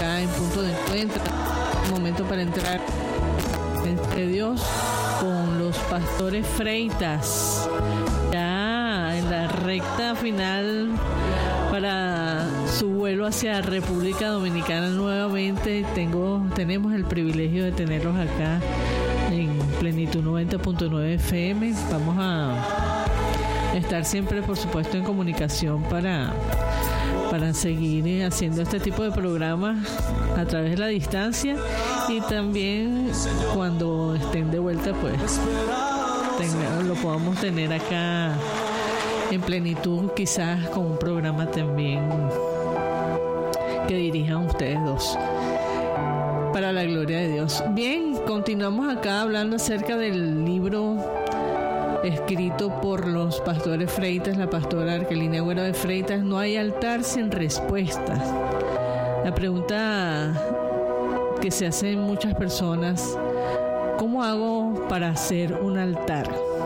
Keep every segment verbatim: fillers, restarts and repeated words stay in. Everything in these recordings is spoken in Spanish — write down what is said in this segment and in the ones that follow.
acá en Punto de Encuentro. Momento para entrar entre Dios con los pastores Freitas, ya en la recta final para su vuelo hacia República Dominicana nuevamente. Tengo, tenemos el privilegio de tenerlos acá en Plenitud noventa punto nueve F M. Vamos a estar siempre, por supuesto, en comunicación para, para seguir haciendo este tipo de programas a través de la distancia, y también cuando estén de vuelta, pues tenga, lo podamos tener acá en Plenitud, quizás con un programa también que dirijan ustedes dos, para la gloria de Dios. Bien, continuamos acá hablando acerca del libro escrito por los pastores Freitas, la pastora Arkelina Agüero de Freitas, No hay altar sin respuestas. La pregunta que se hacen muchas personas: ¿cómo hago para hacer un altar?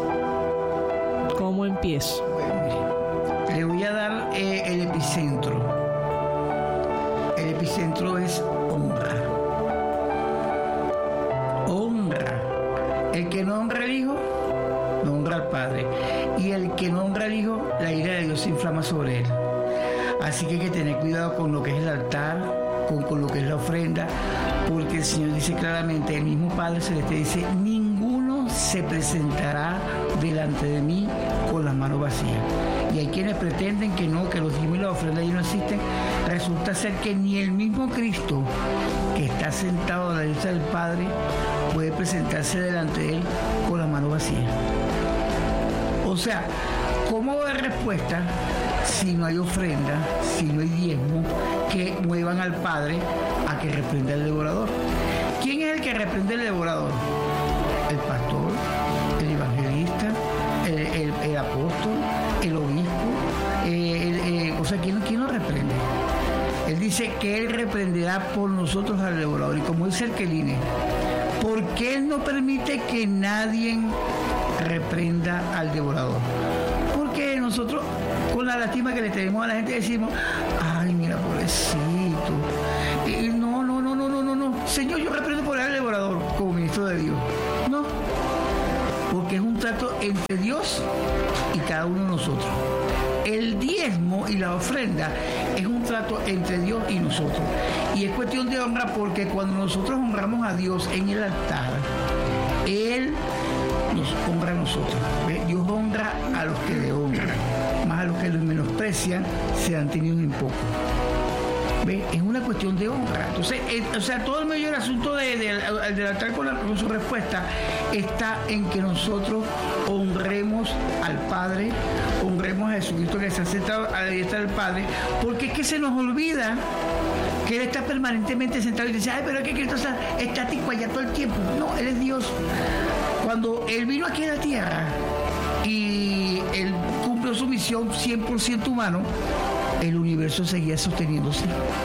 ¿Cómo empiezo? Le voy a dar eh, el epicentro. El epicentro es honra. Honra. El que no honra al Hijo, no honra al Padre. Y el que no honra al Hijo, la ira de Dios se inflama sobre él. Así que hay que tener cuidado con lo que es el altar, con, con lo que es la ofrenda, porque el Señor dice claramente, el mismo Padre Celeste dice: ninguno se presentará delante de mí con las manos vacías. Y hay quienes pretenden que no, que los diezmos y las ofrendas ya no existen. Resulta ser que ni el mismo Cristo, que está sentado a la derecha del Padre, puede presentarse delante de él con las manos vacías. O sea, ¿cómo va a haber respuesta si no hay ofrenda, si no hay diezmo que muevan al Padre a que reprenda al devorador? ¿Quién es el que reprende al devorador? El pastor, el evangelista, el, el, el apóstol, el obispo. Eh, el, eh, o sea, ¿quién, ¿quién lo reprende? Él dice que Él reprenderá por nosotros al devorador. Y como dice Arkelina, ¿por qué Él no permite que nadie reprenda al devorador? Porque nosotros, con la lástima que le tenemos a la gente, decimos: ay, mira, pobrecito. Y no, no, no, no, no, no, no. Señor, yo reprendo por el devorador como ministro de Dios. No. Porque es un trato entre Dios y cada uno de nosotros. El diezmo y la ofrenda es un trato entre Dios y nosotros. Y es cuestión de honra, porque cuando nosotros honramos a Dios en el altar, Él nos honra a nosotros. ¿Ve? Dios honra a los que le honran, más a los que los menosprecian sean tenidos en poco. ¿Ve? Es una cuestión de honra. Entonces, eh, o sea, todo el mayor asunto de, de, de, del altar con, la, con su respuesta está en que nosotros honremos al Padre, honremos a Jesucristo, que se ha sentado a la diestra del Padre, porque es que se nos olvida que Él está permanentemente sentado y dice: ay, pero es que Cristo está estático allá todo el tiempo. No, Él es Dios. Cuando Él vino aquí a la tierra y Él cumplió su misión cien por ciento humano, el universo seguía sosteniéndose.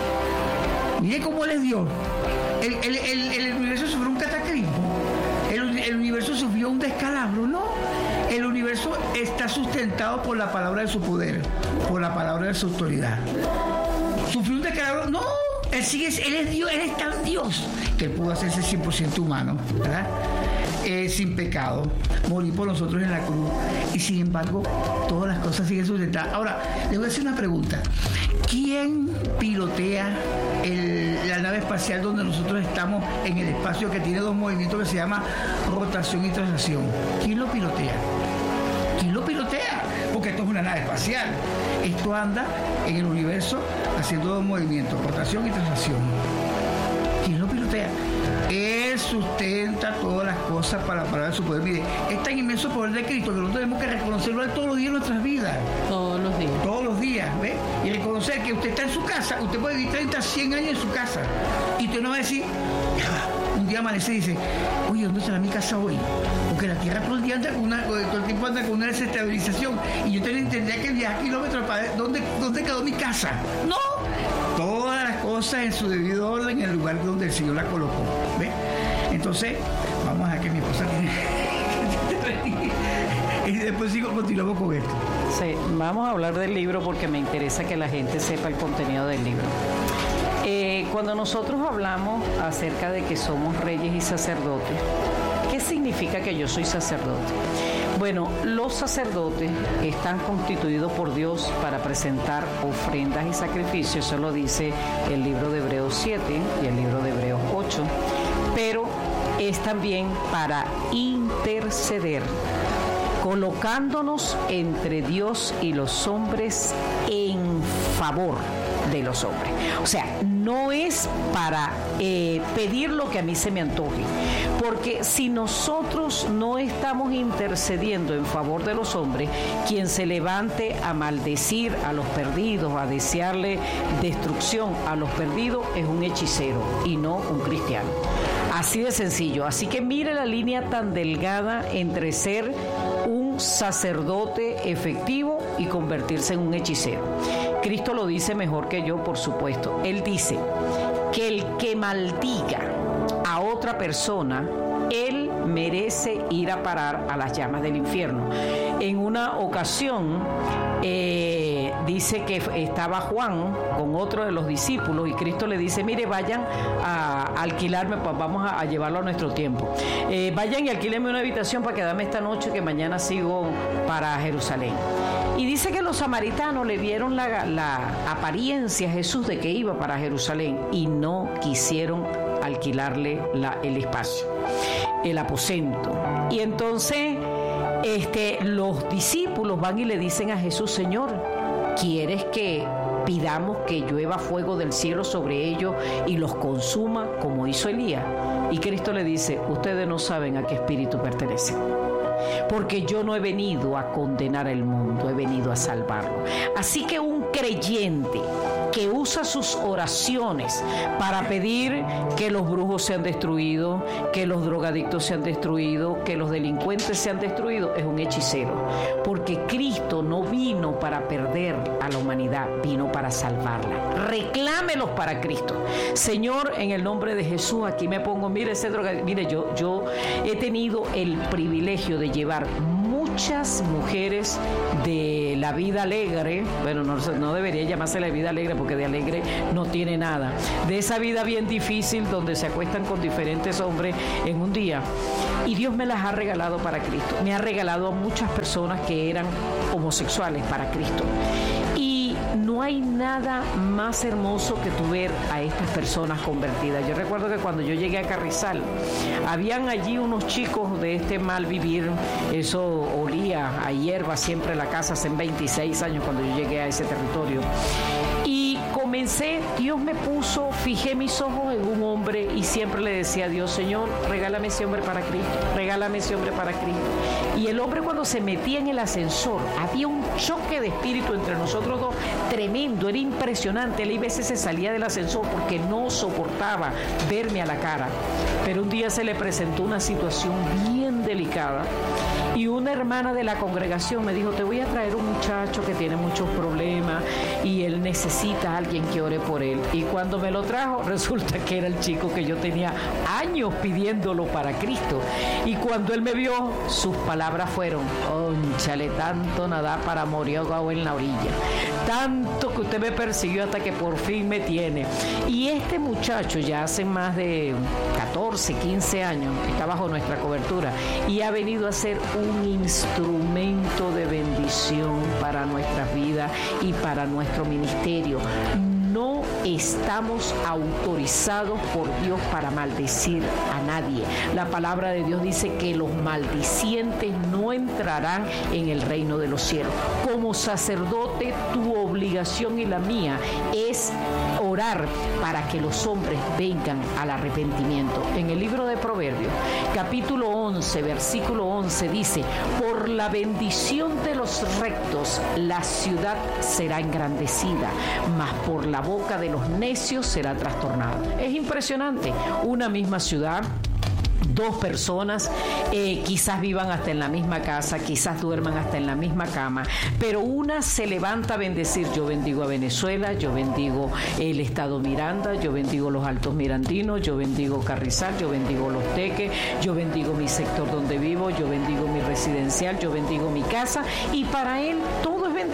Mire cómo Él es Dios. El, el, el, el universo sufrió un cataclismo. El, el universo sufrió un descalabro. No. El universo está sustentado por la palabra de su poder, por la palabra de su autoridad. ¿Sufrió un descalabro? No. Él sigue, Él es Dios, Él es tan Dios que Él pudo hacerse cien por ciento humano, ¿verdad? Eh, sin pecado, morir por nosotros en la cruz, y sin embargo todas las cosas siguen sustentadas. Ahora, les voy a hacer una pregunta: ¿quién pilotea el, la nave espacial donde nosotros estamos en el espacio, que tiene dos movimientos que se llama rotación y traslación? ¿Quién lo pilotea? ¿Quién lo pilotea? Porque esto es una nave espacial. Esto anda en el universo haciendo dos movimientos, rotación y traslación. ¿Quién lo pilotea? Él sustenta todas las cosas para parar su poder. Mire, es tan inmenso el poder de Cristo que nosotros tenemos que reconocerlo todos los días en nuestras vidas. Todos los días. Todos los días, ¿ves? Y reconocer que usted está en su casa, usted puede vivir treinta, cien años en su casa. Y usted no va a decir, un día amanece y dice: oye, ¿dónde estará mi casa hoy? Porque la tierra todo el día anda con una, todo el tiempo anda con una desestabilización. Y yo tendría que viajar kilómetros para ver dónde, dónde quedó mi casa. ¡No! Todas las cosas en su debido orden, en el lugar donde el Señor la colocó. ¿Ves? Entonces, vamos a ver que mi esposa tiene. Y después sigo, continuamos con esto. Sí, vamos a hablar del libro porque me interesa que la gente sepa el contenido del libro. Eh, cuando nosotros hablamos acerca de que somos reyes y sacerdotes, ¿qué significa que yo soy sacerdote? Bueno, los sacerdotes están constituidos por Dios para presentar ofrendas y sacrificios, eso lo dice el libro de Hebreos siete y el libro de Hebreos ocho, pero es también para interceder, colocándonos entre Dios y los hombres en favor de los hombres. O sea, no es para eh, pedir lo que a mí se me antoje, porque si nosotros no estamos intercediendo en favor de los hombres, quien se levante a maldecir a los perdidos, a desearle destrucción a los perdidos, es un hechicero y no un cristiano. Así de sencillo. Así que mire la línea tan delgada entre ser un sacerdote efectivo y convertirse en un hechicero. Cristo lo dice mejor que yo, por supuesto. Él dice que el que maldiga a otra persona, él merece ir a parar a las llamas del infierno. En una ocasión eh, dice que estaba Juan con otro de los discípulos y Cristo le dice, mire, vayan a alquilarme, pues vamos a, a llevarlo a nuestro tiempo. Eh, vayan y alquílenme una habitación para quedarme esta noche, que mañana sigo para Jerusalén. Y dice que los samaritanos le vieron la, la apariencia a Jesús de que iba para Jerusalén y no quisieron alquilarle la, el espacio, el aposento. Y entonces este, los discípulos van y le dicen a Jesús, Señor, ¿quieres que pidamos que llueva fuego del cielo sobre ellos y los consuma como hizo Elías? Y Cristo le dice, ustedes no saben a qué espíritu pertenecen, porque yo no he venido a condenar el mundo, he venido a salvarlo. Así que un creyente que usa sus oraciones para pedir que los brujos sean destruidos, que los drogadictos sean destruidos, que los delincuentes sean destruidos, es un hechicero. Porque Cristo no vino para perder a la humanidad, vino para salvarla. Reclámelos para Cristo. Señor, en el nombre de Jesús, aquí me pongo, mire ese drogadicto, mire, yo, yo he tenido el privilegio de llevar muchas mujeres de la vida alegre, bueno, no, no debería llamarse la vida alegre porque de alegre no tiene nada, de esa vida bien difícil donde se acuestan con diferentes hombres en un día, y Dios me las ha regalado para Cristo. Me ha regalado a muchas personas que eran homosexuales para Cristo, y no hay nada más hermoso que tú ver a estas personas convertidas. Yo recuerdo que cuando yo llegué a Carrizal, habían allí unos chicos de este mal vivir, eso olía a hierba siempre en la casa, hace veintiséis años cuando yo llegué a ese territorio. Y comencé, Dios me puso, fijé mis ojos en un hombre y siempre le decía a Dios, Señor, regálame ese hombre para Cristo, regálame ese hombre para Cristo. Y el hombre, cuando se metía en el ascensor, había un choque de espíritu entre nosotros dos tremendo, era impresionante. Él a veces se salía del ascensor porque no soportaba verme a la cara. Pero un día se le presentó una situación bien delicada y una hermana de la congregación me dijo, te voy a traer un muchacho que tiene muchos problemas y él necesita a alguien que ore por él. Y cuando me lo trajo, resulta que era el chico que yo tenía años pidiéndolo para Cristo. Y cuando él me vio, sus palabras fueron, ónchale, tanto nadar para morir ahogado en la orilla, tanto que usted me persiguió hasta que por fin me tiene. Y este muchacho ya hace más de catorce, quince años está bajo nuestra cobertura y ha venido a ser un instrumento de bendición para nuestras vidas y para nuestro ministerio. No estamos autorizados por Dios para maldecir a nadie. La palabra de Dios dice que los maldicientes no entrarán en el reino de los cielos. Como sacerdote, tu obligación y la mía es orar para que los hombres vengan al arrepentimiento. En el libro de Proverbios, capítulo once, versículo once, dice, por la bendición de los rectos la ciudad será engrandecida, mas por la boca de los necios será trastornada. Es impresionante, una misma ciudad, dos personas, eh, quizás vivan hasta en la misma casa, quizás duerman hasta en la misma cama, pero una se levanta a bendecir. Yo bendigo a Venezuela, yo bendigo el estado Miranda, yo bendigo los Altos Mirandinos, yo bendigo Carrizal, yo bendigo Los Teques, yo bendigo mi sector donde vivo, yo bendigo mi residencial, yo bendigo mi casa, y para él todo es bendición.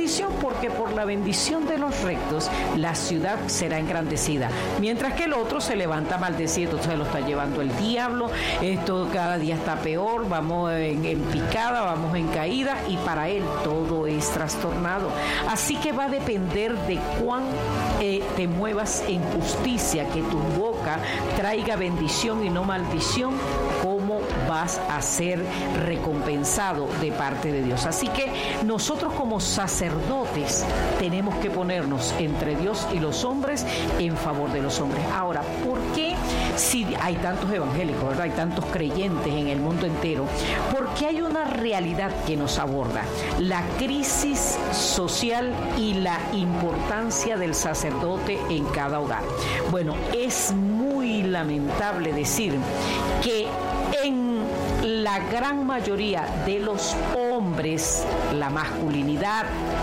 maldición, porque por la bendición de los rectos la ciudad será engrandecida, mientras que el otro se levanta maldecido. Entonces lo está llevando el diablo, esto cada día está peor, vamos en, en picada, vamos en caída, y para él todo es trastornado. Así que va a depender de cuán eh, te muevas en justicia, que tu boca traiga bendición y no maldición, cómo vas a ser recompensado de parte de Dios. Así que nosotros como sacerdotes tenemos que ponernos entre Dios y los hombres en favor de los hombres. Ahora, ¿por qué si hay tantos evangélicos, ¿verdad? Hay tantos creyentes en el mundo entero? Porque hay una realidad que nos aborda: la crisis social y la importancia del sacerdote en cada hogar. Bueno, es muy lamentable decir que en la gran mayoría de los hombres, la masculinidad,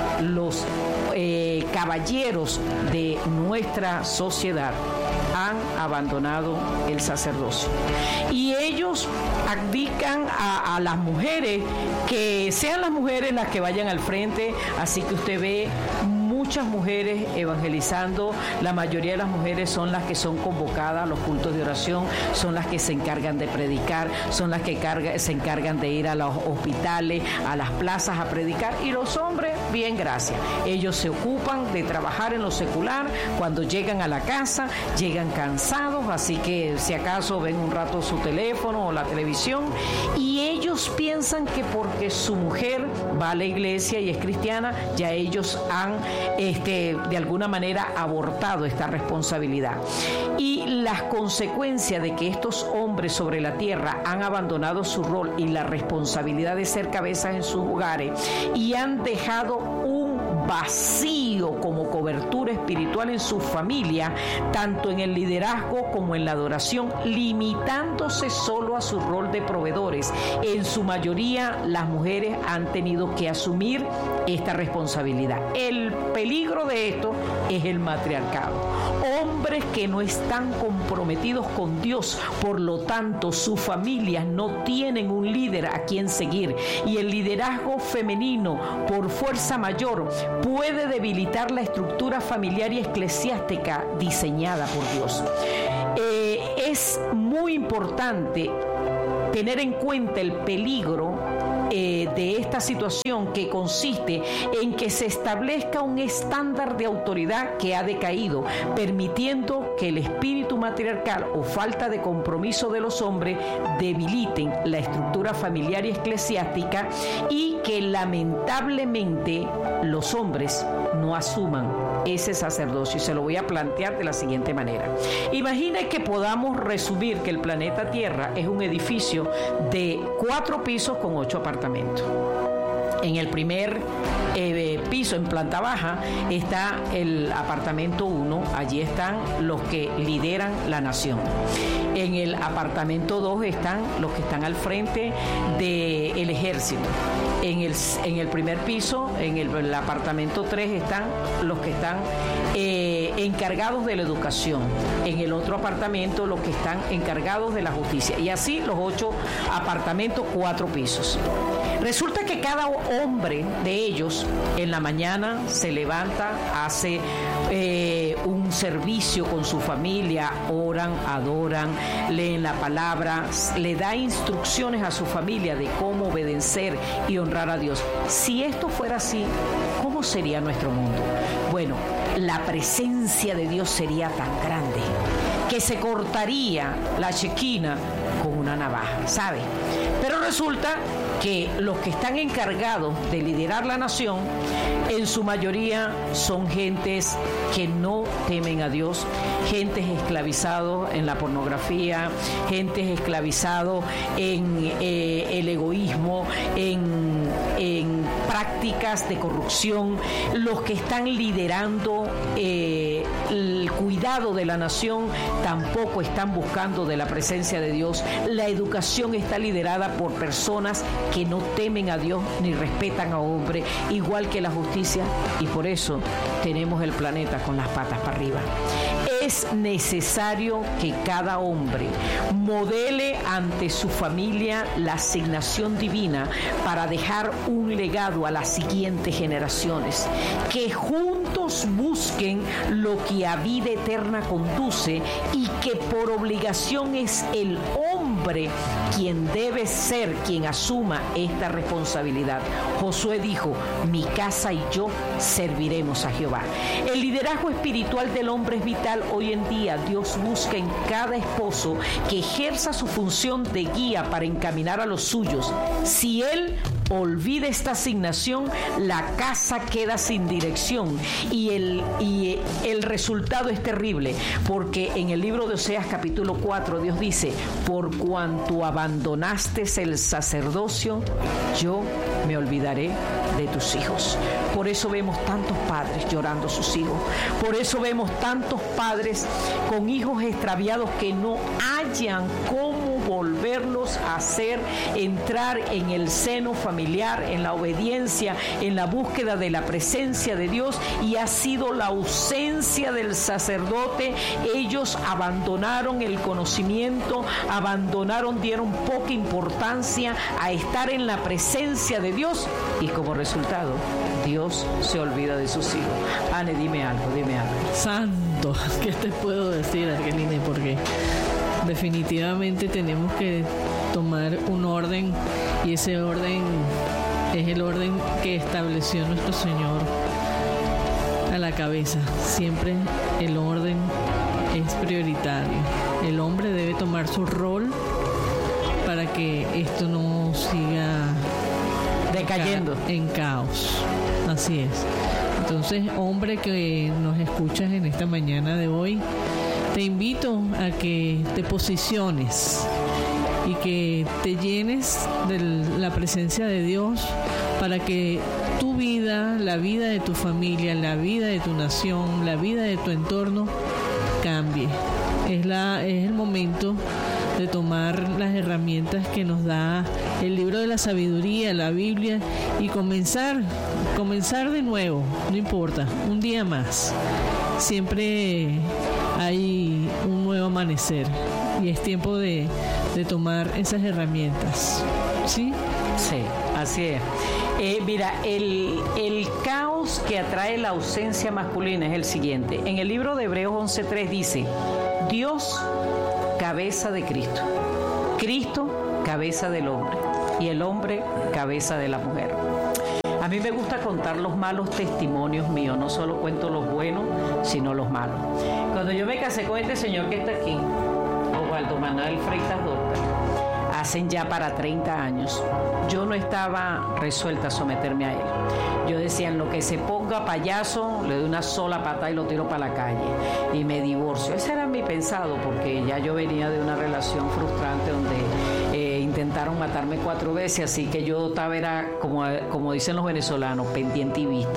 los eh, caballeros de nuestra sociedad han abandonado el sacerdocio. Y ellos abdican a, a las mujeres, que sean las mujeres las que vayan al frente. Así que usted ve muchas mujeres evangelizando. La mayoría de las mujeres son las que son convocadas a los cultos de oración, son las que se encargan de predicar, son las que carga, se encargan de ir a los hospitales, a las plazas a predicar. Y los hombres, bien, gracias, ellos se ocupan de trabajar en lo secular. Cuando llegan a la casa, llegan cansados, así que si acaso ven un rato su teléfono o la televisión, y ellos piensan que porque su mujer va a la iglesia y es cristiana, ya ellos han Este, de alguna manera abortado esta responsabilidad. Y las consecuencias de que estos hombres sobre la tierra han abandonado su rol y la responsabilidad de ser cabezas en sus hogares, y han dejado un vacío como cobertura espiritual en su familia, tanto en el liderazgo como en la adoración, limitándose solo a su rol de proveedores. En su mayoría, las mujeres han tenido que asumir esta responsabilidad. El peligro de esto es el matriarcado. Hombres que no están comprometidos con Dios, por lo tanto, sus familias no tienen un líder a quien seguir, y el liderazgo femenino, por fuerza mayor, puede debilitar la estructura familiar y eclesiástica diseñada por Dios. Eh, es muy importante tener en cuenta el peligro eh, de esta situación, que consiste en que se establezca un estándar de autoridad que ha decaído, permitiendo que el espíritu matriarcal o falta de compromiso de los hombres debiliten la estructura familiar y eclesiástica, y que lamentablemente los hombres no asuman ese sacerdocio. Y se lo voy a plantear de la siguiente manera. Imagina que podamos resumir que el planeta Tierra es un edificio de cuatro pisos con ocho apartamentos. En el primer eh, piso, en planta baja, está el apartamento uno. Allí están los que lideran la nación. En el apartamento dos están los que están al frente del ejército. En el, en el primer piso, en el, el apartamento tres, están los que están eh, encargados de la educación. En el otro apartamento, los que están encargados de la justicia. Y así los ocho apartamentos, cuatro pisos. Resulta que cada hombre de ellos en la mañana se levanta, hace eh, un servicio con su familia, oran, adoran, leen la palabra, le da instrucciones a su familia de cómo obedecer y honrar a Dios. Si esto fuera así, ¿cómo sería nuestro mundo? Bueno, la presencia de Dios sería tan grande que se cortaría la chequina con una navaja, ¿sabe? Pero resulta que los que están encargados de liderar la nación, en su mayoría son gentes que no temen a Dios, gentes esclavizados en la pornografía, gentes esclavizados en eh, el egoísmo, en, en prácticas de corrupción. Los que están liderando eh, el cuidado de la nación tampoco están buscando de la presencia de Dios. La educación está liderada por personas que no temen a Dios ni respetan a hombre, igual que la justicia, y por eso tenemos el planeta con las patas para arriba. es necesario que cada hombre modele ante su familia la asignación divina para dejar un legado a las siguientes generaciones, que juntos busquen lo que a vida eterna conduce y que por obligación es el hombre quien debe ser quien asuma esta responsabilidad. Josué dijo: mi casa y yo serviremos a Jehová. El liderazgo espiritual del hombre es vital. Hoy en día Dios busca en cada esposo que ejerza su función de guía para encaminar a los suyos. Si él olvida esta asignación, la casa queda sin dirección y el, y el resultado es terrible, porque en el libro de Oseas capítulo cuatro Dios dice: por cuanto abandonaste el sacerdocio, yo me olvidaré de tus hijos. Por eso vemos tantos padres llorando a sus hijos, por eso vemos tantos padres con hijos extraviados que no hallan cómo volverlos a hacer entrar en el seno familiar, en la obediencia, en la búsqueda de la presencia de Dios, y ha sido la ausencia del sacerdote. Ellos abandonaron el conocimiento, abandonaron, dieron poca importancia a estar en la presencia de Dios, y como resultado Dios se olvida de sus hijos. Ane, dime algo, dime algo. Santo, ¿qué te puedo decir, Argelina? Porque definitivamente tenemos que tomar un orden, y ese orden es el orden que estableció nuestro Señor a la cabeza. Siempre el orden es prioritario. El hombre debe tomar su rol para que esto no siga decayendo en caos. Así es. Entonces, hombre que nos escuchas en esta mañana de hoy, te invito a que te posiciones y que te llenes de la presencia de Dios para que tu vida, la vida de tu familia, la vida de tu nación, la vida de tu entorno cambie. Es, la, es el momento de tomar las herramientas que nos da el libro de la sabiduría, la Biblia, y comenzar, comenzar de nuevo, no importa, un día más. Siempre hay un nuevo amanecer y es tiempo de, de tomar esas herramientas. ¿Sí? Sí, así es. Eh, mira, el, el caos que atrae la ausencia masculina es el siguiente. En el libro de Hebreos once tres dice: Dios, cabeza de Cristo, Cristo, cabeza del hombre, y el hombre, cabeza de la mujer. A mí me gusta contar los malos testimonios míos, no solo cuento los buenos, sino los malos. Cuando yo me casé con este señor que está aquí, Osvaldo Manuel Freitas Dorta, hacen ya para treinta años, yo no estaba resuelta a someterme a él. Yo decía, en lo que se ponga payaso, le doy una sola patada y lo tiro para la calle y me divorcio. Ese era mi pensado, porque ya yo venía de una relación frustrante donde eh, intentaron matarme cuatro veces, así que yo estaba, era, como, como dicen los venezolanos, pendiente y vista.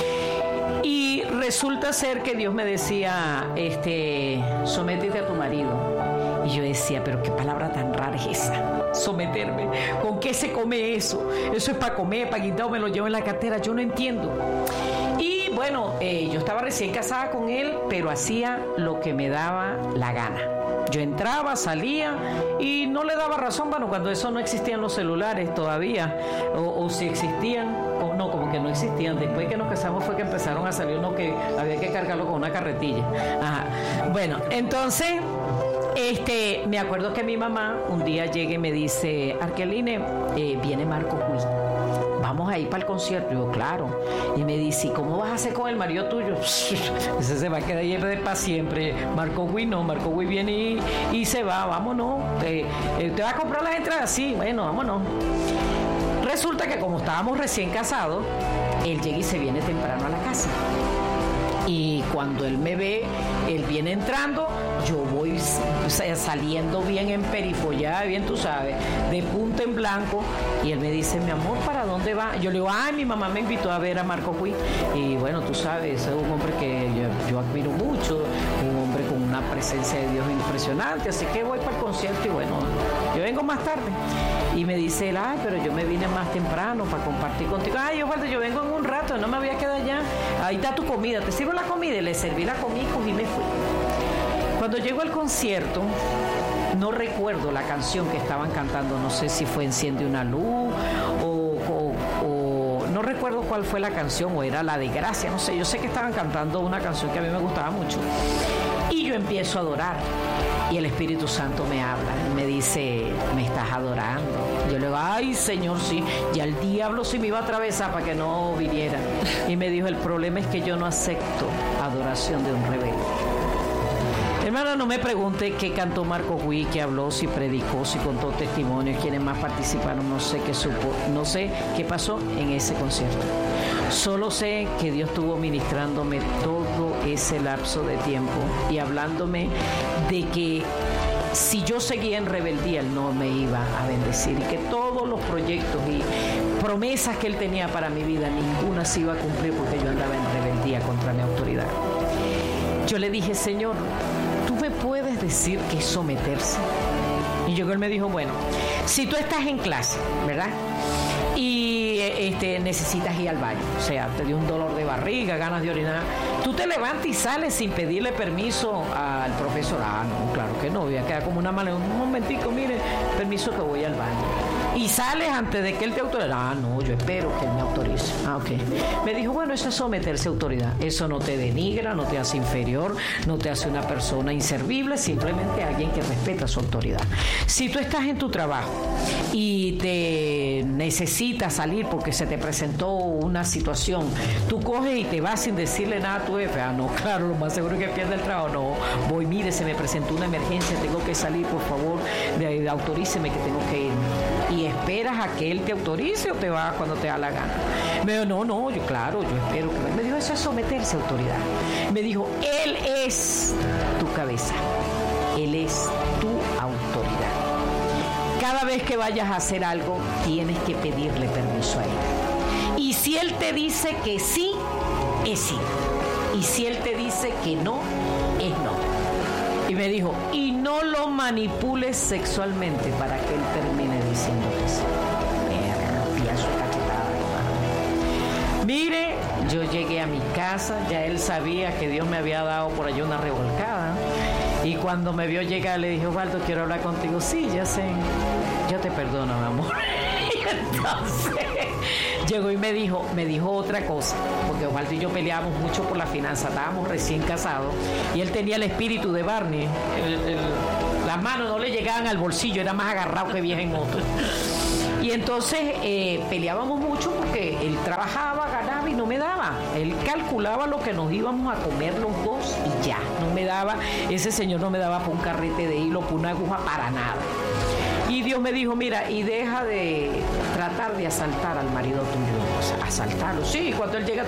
Y resulta ser que Dios me decía, este, sométete a tu marido. Y yo decía, pero qué palabra tan rara es esa, someterme. ¿Con qué se come eso? Eso es para comer, para quitar, o me lo llevo en la cartera. Yo no entiendo. Y bueno, eh, yo estaba recién casada con él, pero hacía lo que me daba la gana. Yo entraba, salía y no le daba razón. Bueno, cuando eso no existían los celulares todavía, o, o si existían, o no, como que no existían. Después que nos casamos fue que empezaron a salir uno que había que cargarlo con una carretilla. Ajá. Bueno, entonces, este, me acuerdo que mi mamá un día llega y me dice, Argeline, eh, viene Marco Huy, vamos a ir para el concierto. Y yo, claro. Y me dice, ¿y cómo vas a hacer con el marido tuyo? Ese se va a quedar ahí para siempre. Marco Huy no, Marco Huy viene y, y se va, vámonos. Eh, eh, ¿Te vas a comprar las entradas? Sí, bueno, vámonos. Resulta que como estábamos recién casados, él llega y se viene temprano a la casa. Y cuando él me ve, él viene entrando, yo voy saliendo bien emperifollada, bien tú sabes, de punta en blanco, y él me dice, mi amor, ¿para dónde va? Yo le digo, ay, mi mamá me invitó a ver a Marco Huy. Y bueno, tú sabes, es un hombre que yo, yo admiro mucho, un hombre con una presencia de Dios impresionante, así que voy para el concierto y bueno, yo vengo más tarde. Y me dice él, ay, pero yo me vine más temprano para compartir contigo. Ay, Osvaldo, yo vengo en un rato, no me voy a quedar allá. Ahí está tu comida, te sirvo la comida. Y le serví la comida y me fui. Cuando llego al concierto, no recuerdo la canción que estaban cantando, no sé si fue Enciende una luz o, o, o no recuerdo cuál fue la canción, o era la de Gracia, no sé, yo sé que estaban cantando una canción que a mí me gustaba mucho. Y yo empiezo a adorar y el Espíritu Santo me habla y me dice, me estás adorando. Yo le digo, ay Señor, sí, y al diablo sí me iba a atravesar para que no viniera. Y me dijo, el problema es que yo no acepto adoración de un rebelde. Hermana, no me pregunte qué cantó Marco Gui, qué habló, si predicó, si contó testimonios, quiénes más participaron, no sé qué supo, no sé qué pasó en ese concierto. Solo sé que Dios estuvo ministrándome todo ese lapso de tiempo y hablándome de que si yo seguía en rebeldía, Él no me iba a bendecir, y que todos los proyectos y promesas que Él tenía para mi vida, ninguna se iba a cumplir porque yo andaba en rebeldía contra mi autoridad. Yo le dije, Señor, ¿tú me puedes decir qué es someterse? Y llegó, Él me dijo, bueno, si tú estás en clase, ¿verdad? Y este, necesitas ir al baño, o sea, te dio un dolor de barriga, ganas de orinar, tú te levantas y sales sin pedirle permiso al profesor. Ah, no, claro que no, voy a quedar como una mala, un momentico, mire, permiso que voy al baño. Y sales antes de que Él te autorice. Ah, no, yo espero que Él me autorice. Ah, ok. Me dijo, bueno, eso es someterse a autoridad. Eso no te denigra, no te hace inferior, no te hace una persona inservible, simplemente alguien que respeta su autoridad. Si tú estás en tu trabajo y te necesitas salir porque se te presentó una situación, tú coges y te vas sin decirle nada a tu jefe. Ah, no, claro, lo más seguro es que pierda el trabajo. No, voy, mire, se me presentó una emergencia, tengo que salir, por favor, de, de, autoríceme que tengo que ir. Y esperas a que Él te autorice o te vas cuando te da la gana. Me dijo, no, no, yo claro, yo espero que... Me dijo, eso es someterse a autoridad. Me dijo, Él es tu cabeza, Él es tu autoridad. Cada vez que vayas a hacer algo, tienes que pedirle permiso a Él. Y si Él te dice que sí, es sí. Y si Él te dice que no, es no. Y me dijo, y no lo manipules sexualmente para que Él termine diciendo que sí. Mire, yo llegué a mi casa, ya Él sabía que Dios me había dado por allá una revolcada. Y cuando me vio llegar, le dije, Osvaldo, quiero hablar contigo. Sí, ya sé, yo te perdono, mi amor. Y entonces llegó y me dijo, me dijo otra cosa, porque Osvaldo y yo peleábamos mucho por la finanza, estábamos recién casados, y él tenía el espíritu de Barney, el, el, las manos no le llegaban al bolsillo, era más agarrado que vieja en moto. Y entonces eh, peleábamos mucho porque él trabajaba, ganaba y no me daba. Él calculaba lo que nos íbamos a comer los dos y ya, no me daba, ese señor no me daba para un carrete de hilo, para una aguja, para nada. Y Dios me dijo, mira, y deja de tratar de asaltar al marido tuyo. O sea, asaltarlo. Sí, cuando él llega,